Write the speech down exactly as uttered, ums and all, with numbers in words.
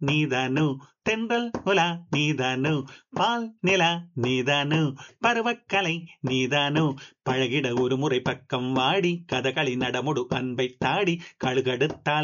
நீதானோ தென்றல் உலா நீதானோ பால் நிலா நீதானோ பருவக்கலை நீதானோ பழகிட ஒரு முறை பக்கம் வாடி கதகளி நடமுடு அன்பை தாடி கழுகடுத்தால்